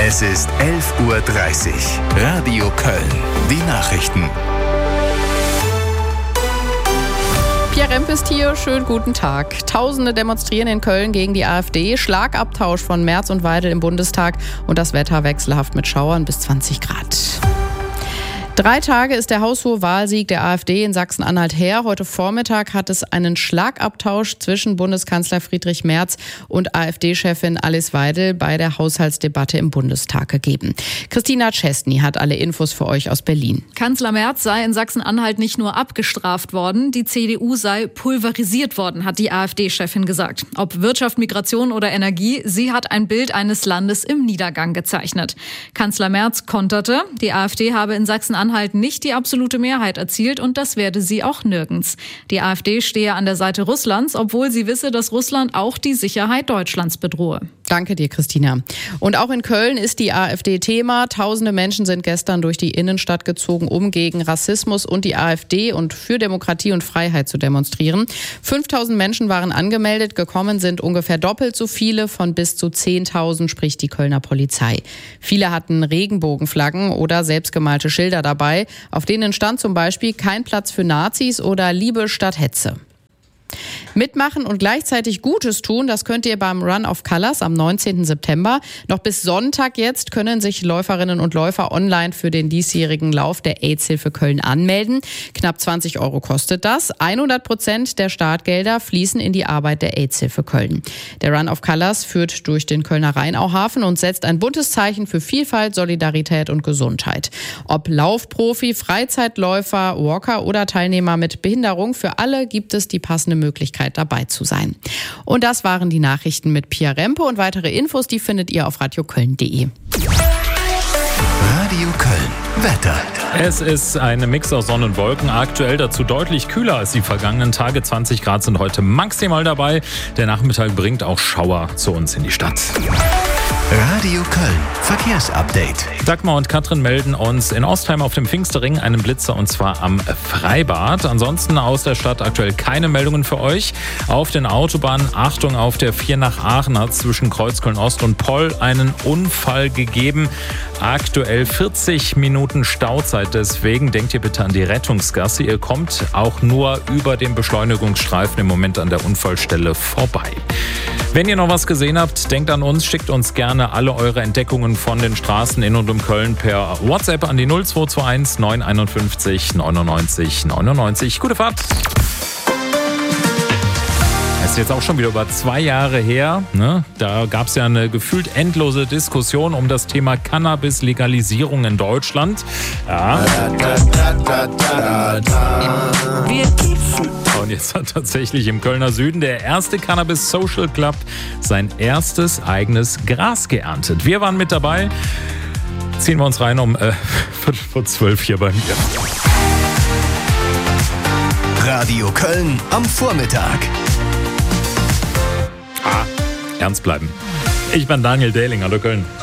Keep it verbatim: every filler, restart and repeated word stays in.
Es ist elf Uhr dreißig. Radio Köln. Die Nachrichten. Pierre Remp ist hier. Schönen guten Tag. Tausende demonstrieren in Köln gegen die AfD. Schlagabtausch von Merz und Weidel im Bundestag und das Wetter wechselhaft mit Schauern bis zwanzig Grad. Drei Tage ist der haushohe Wahlsieg der AfD in Sachsen-Anhalt her. Heute Vormittag hat es einen Schlagabtausch zwischen Bundeskanzler Friedrich Merz und AfD-Chefin Alice Weidel bei der Haushaltsdebatte im Bundestag gegeben. Christina Czesny hat alle Infos für euch aus Berlin. Kanzler Merz sei in Sachsen-Anhalt nicht nur abgestraft worden, die C D U sei pulverisiert worden, hat die AfD-Chefin gesagt. Ob Wirtschaft, Migration oder Energie, sie hat ein Bild eines Landes im Niedergang gezeichnet. Kanzler Merz konterte, die AfD habe in Sachsen-Anhalt nicht die absolute Mehrheit erzielt und das werde sie auch nirgends. Die AfD stehe an der Seite Russlands, obwohl sie wisse, dass Russland auch die Sicherheit Deutschlands bedrohe. Danke dir, Christina. Und auch in Köln ist die AfD Thema. Tausende Menschen sind gestern durch die Innenstadt gezogen, um gegen Rassismus und die AfD und für Demokratie und Freiheit zu demonstrieren. fünftausend Menschen waren angemeldet, gekommen sind ungefähr doppelt so viele, von bis zu zehntausend, spricht die Kölner Polizei. Viele hatten Regenbogenflaggen oder selbstgemalte Schilder dabei, auf denen stand zum Beispiel kein Platz für Nazis oder Liebe statt Hetze. Mitmachen und gleichzeitig Gutes tun, das könnt ihr beim Run of Colors am neunzehnten September. Noch bis Sonntag jetzt können sich Läuferinnen und Läufer online für den diesjährigen Lauf der AIDS-Hilfe Köln anmelden. Knapp zwanzig Euro kostet das. hundert Prozent der Startgelder fließen in die Arbeit der AIDS-Hilfe Köln. Der Run of Colors führt durch den Kölner Rheinauhafen und setzt ein buntes Zeichen für Vielfalt, Solidarität und Gesundheit. Ob Laufprofi, Freizeitläufer, Walker oder Teilnehmer mit Behinderung, für alle gibt es die passende Möglichkeit, dabei zu sein. Und das waren die Nachrichten mit Pia Rempe und weitere Infos, die findet ihr auf radioköln punkt de. Radio Köln. Wetter. Es ist ein Mix aus Sonne und Wolken. Aktuell dazu deutlich kühler als die vergangenen Tage. zwanzig Grad sind heute maximal dabei. Der Nachmittag bringt auch Schauer zu uns in die Stadt. Radio Köln. Verkehrsupdate. Dagmar und Katrin melden uns in Ostheim auf dem Pfingstring einen Blitzer und zwar am Freibad. Ansonsten aus der Stadt aktuell keine Meldungen für euch. Auf den Autobahnen Achtung, auf der vier nach Aachen hat zwischen Kreuzköln Ost und Poll einen Unfall gegeben. Aktuell vierzig Minuten Stauzeit, deswegen denkt ihr bitte an die Rettungsgasse. Ihr kommt auch nur über den Beschleunigungsstreifen im Moment an der Unfallstelle vorbei. Wenn ihr noch was gesehen habt, denkt an uns, schickt uns gerne alle eure Entdeckungen von den Straßen in und um Köln per WhatsApp an die null zwei zwei eins neun fünf eins neunundneunzig neunundneunzig. Gute Fahrt! Das ist jetzt auch schon wieder über zwei Jahre her. Ne? Da gab es ja eine gefühlt endlose Diskussion um das Thema Cannabis-Legalisierung in Deutschland. Ja. Wir kiffen. Und jetzt hat tatsächlich im Kölner Süden der erste Cannabis Social Club sein erstes eigenes Gras geerntet. Wir waren mit dabei. Ziehen wir uns rein um äh, Viertel vor zwölf hier bei mir. Radio Köln am Vormittag. Ah, ernst bleiben. Ich bin Daniel Dehling. Hallo Köln.